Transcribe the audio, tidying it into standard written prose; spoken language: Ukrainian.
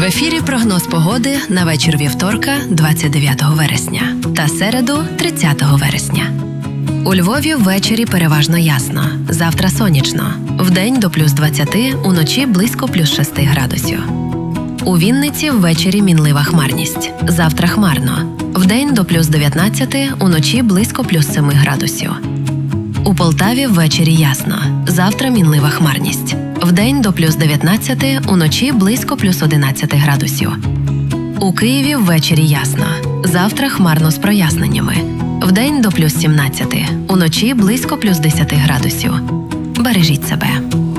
В ефірі прогноз погоди на вечір вівторка, 29 вересня та середу, 30 вересня. У Львові ввечері переважно ясно, завтра сонячно. Вдень до плюс 20, уночі близько плюс 6 градусів. У Вінниці ввечері мінлива хмарність, завтра хмарно. Вдень до плюс 19, уночі близько плюс 7 градусів. У Полтаві ввечері ясно, завтра мінлива хмарність. Вдень до плюс 19, уночі близько плюс 11 градусів. У Києві ввечері ясно, завтра хмарно з проясненнями. Вдень до плюс 17, уночі близько плюс 10 градусів. Бережіть себе.